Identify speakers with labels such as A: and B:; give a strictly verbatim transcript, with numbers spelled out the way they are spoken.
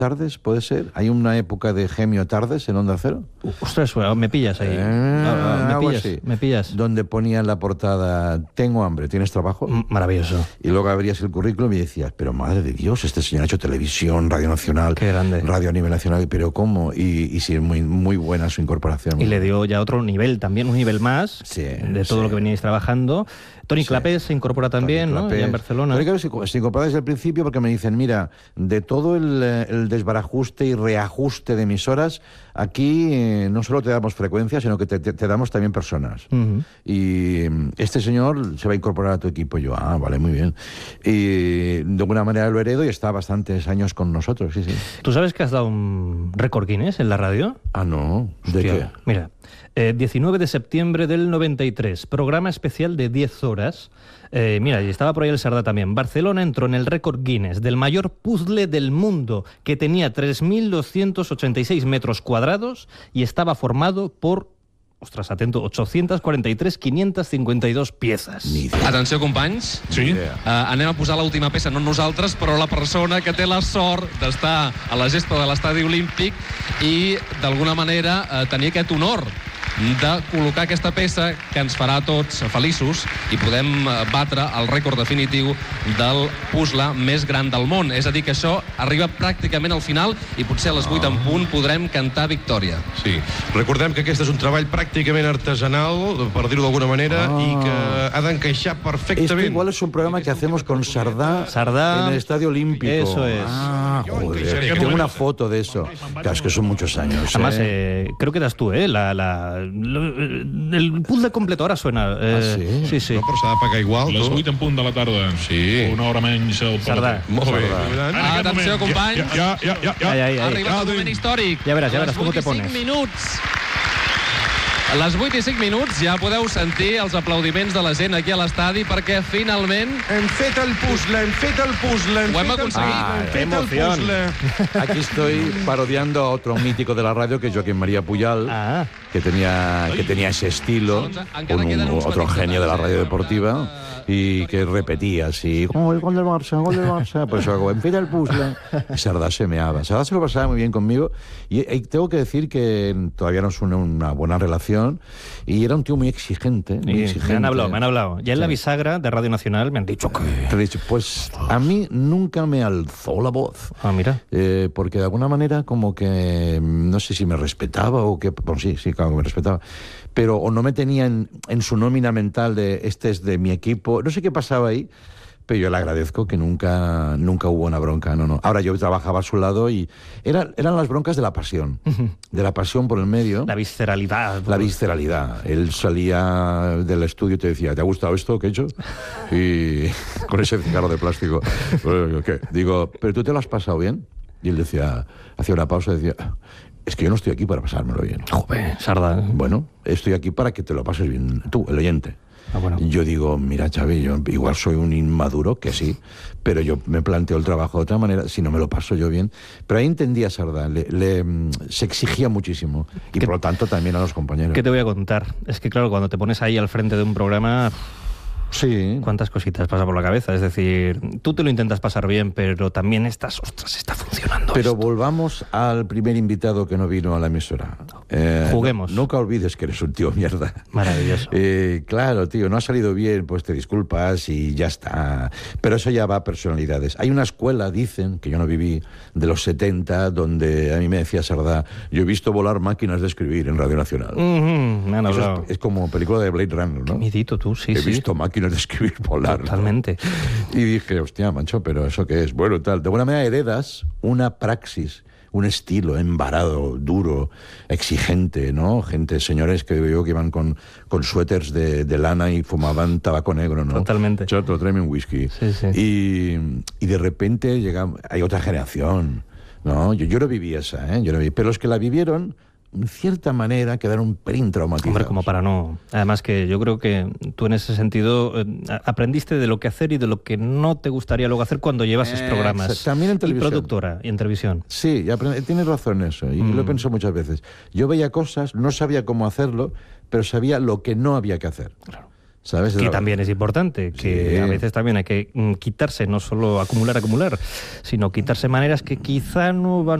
A: Tardes, ¿puede ser? ¿Hay una época de Gemio Tardes en Onda Cero?
B: Ostras, me pillas ahí.
A: Eh,
B: me,
A: algo
B: pillas,
A: así.
B: me pillas.
A: Donde ponía en la portada, tengo hambre, ¿tienes trabajo?
B: Maravilloso.
A: Y luego abrías el currículum y decías, pero madre de Dios, este señor ha hecho televisión, Radio Nacional,
B: Qué grande.
A: radio a nivel nacional, pero ¿cómo? Y, y sí, muy, muy buena su incorporación.
B: Y le dio ya otro nivel también, un nivel más
A: Sí,
B: de todo
A: sí.
B: lo que veníais trabajando. Tony
A: Sí.
B: Clapés se incorpora también,
A: Tony
B: ¿no?
A: Clapés.
B: Ya en Barcelona.
A: Tony Clapés se, se incorpora desde el principio porque me dicen, mira, de todo el, el desbarajuste y reajuste de emisoras, aquí eh, no solo te damos frecuencia, sino que te, te, te damos también personas.
B: Uh-huh.
A: Y este señor se va a incorporar a tu equipo. Y yo, ah, vale, muy bien. Y de alguna manera lo heredo y está bastantes años con nosotros, sí, sí.
B: ¿Tú sabes que has dado un récord Guinness en la radio?
A: Ah, no. ¿De
B: Hostia,
A: qué?
B: Mira, eh, diecinueve de septiembre del noventa y tres, programa especial de diez horas. Eh, mira, y estaba por ahí el Sardá también. Barcelona entró en el récord Guinness del mayor puzzle del mundo, que tenía tres mil doscientos ochenta y seis metros cuadrados y estaba formado por, ostras, atento, ochocientos cuarenta y tres mil quinientos cincuenta y dos piezas.
A: Ni idea.
C: Atenció, companys.
D: Sí.
C: Uh, anem a posar l'última peça, no nosaltres, però la persona que té la sort d'estar a la gespa de l'estadi olímpic i, d'alguna manera, uh, tenir aquest honor de col·locar aquesta peça que ens farà a tots feliços i podem batre el rècord definitiu del puzzle més gran del món. És a dir, que això arriba pràcticament al final i potser a les vuit en punt podrem cantar victòria.
D: Sí. Recordem que aquest és un treball pràcticament artesanal, per dir-ho d'alguna manera,
A: Ah.
D: i que ha d'encaixar
A: Esto
D: perfectament.
A: igual es un programa que hacemos con Sardá,
B: Sardá,
A: en el Estadio Olímpico.
B: eso es.
A: Ah, joder. Tengo una foto de eso. Claro, es que son muchos años.
B: Además,
A: ¿eh?
B: eh, creo que eras tú, ¿eh? La, la, lo- el puzzle completo ahora suena. Eh,
A: Ah, sí?
B: Sí, sí.
D: No, però s'ha de pagar igual,
E: Les
D: tu.
E: vuit en punt de la tarda.
D: Sí.
E: Una hora menys al
B: Sardà.
D: Molt bé.
A: Sardà.
E: En aquest
C: Atenció,
E: moment,
C: companys.
E: Ja, ja, ja, ja.
B: Ai, ai,
C: Ha
B: ai.
C: arribat el moment històric.
B: Ja veràs, ja veràs
C: Les
B: com
C: vuit
B: te
C: i cinc
B: pones.
C: minuts. A les vuit i cinc minuts ja podeu sentir els aplaudiments de la gent aquí a l'estadi perquè finalment
D: Hem fet el puzzle, hem fet el puzzle, hem
C: Ho hem
D: fet el
C: aconseguit.
D: puzzle, hem
B: Ah,
D: fet el
B: emoción.
D: puzzle.
A: Aquí estoy parodiando a otro mítico de la radio, que es Joaquín María Puyal,
B: Ah.
A: que tenía, que tenía ese estilo, un, un- otro genio de la radio deportiva, y que repetía así, gol, gol del Barça, gol del Barça, pues yo hago, empieza el puzzle. Y Sardá se meaba. Sardá se lo pasaba muy bien conmigo, y, y tengo que decir que todavía nos une una buena relación, y era un tío muy exigente, muy
B: Sí,
A: exigente.
B: me han hablado, me han hablado. Ya en la
A: Sí.
B: bisagra de Radio Nacional me han dicho que...
A: Te he dicho, pues a mí nunca me alzó la voz.
B: Ah, mira.
A: Eh, porque de alguna manera como que no sé si me respetaba o que, bueno, sí, sí, claro que me respetaba, pero o no me tenía en, en su nómina mental de este es de mi equipo, no sé qué pasaba ahí, pero yo le agradezco que nunca, nunca hubo una bronca, no, no. Ahora yo trabajaba a su lado y era, eran las broncas de la pasión, de la pasión por el medio.
B: La visceralidad.
A: La visceralidad. Él salía del estudio y te decía, ¿te ha gustado esto que he hecho? Y con ese cigarro de plástico. ¿Qué? Digo, ¿pero tú te lo has pasado bien? Y él decía, hacía una pausa y decía, es que yo no estoy aquí para pasármelo bien.
B: Joder, Sardá.
A: Bueno, estoy aquí para que te lo pases bien tú, el oyente.
B: Ah, bueno.
A: Yo digo, mira, Xavi, yo igual soy un inmaduro, que sí, pero yo me planteo el trabajo de otra manera, si no me lo paso yo bien. Pero ahí entendía a Sardá, le, le, se exigía muchísimo, y
B: ¿Qué-
A: por lo tanto también a los compañeros.
B: ¿Qué te voy a contar? Es que, claro, cuando te pones ahí al frente de un programa,
A: Sí.
B: cuántas cositas pasa por la cabeza. Es decir, tú te lo intentas pasar bien, pero también estás, ostras, está funcionando
A: Pero
B: esto.
A: volvamos al primer invitado que no vino a la emisora. Eh,
B: Juguemos.
A: no- nunca olvides que eres un tío mierda.
B: Maravilloso.
A: Eh, claro, tío, no ha salido bien, pues te disculpas y ya está. Pero eso ya va a personalidades. Hay una escuela, dicen, que yo no viví, de los setenta, donde a mí me decía Sardá, yo he visto volar máquinas de escribir en Radio Nacional.
B: Ujú, me han
A: Eso
B: hablado.
A: es, es como película de Blade Runner, ¿no?
B: Miedito tú, sí,
A: He
B: sí.
A: visto máquinas de escribir volar. ¿no?
B: Totalmente.
A: Y dije, hostia, mancho, pero ¿eso qué es? Bueno, tal. De alguna manera heredas una praxis, un estilo embarado, duro, exigente, ¿no? Gente, señores que veo que iban con, con suéteres de, de lana y fumaban tabaco negro, ¿no?
B: Totalmente.
A: Chato, tráeme un whisky.
B: Sí, sí.
A: Y, y de repente llega, hay otra generación, ¿no? Yo, yo no viví esa, ¿eh? Yo no viví, pero los que la vivieron, en cierta manera, quedaron un pelín traumatizados.
B: Hombre, como para no. Además que yo creo que tú en ese sentido eh, aprendiste de lo que hacer y de lo que no te gustaría luego hacer cuando llevases
A: Eh,
B: programas.
A: también en
B: Y
A: televisión.
B: productora y en televisión.
A: Sí, y aprend- tienes razón en eso, y
B: Mm.
A: lo he pensado muchas veces. Yo veía cosas, no sabía cómo hacerlo, pero sabía lo que no había que hacer.
B: Claro.
A: ¿Sabes?
B: Que también es importante, que
A: Sí.
B: a veces también hay que mm, quitarse, no solo acumular, acumular, sino quitarse maneras que quizá no van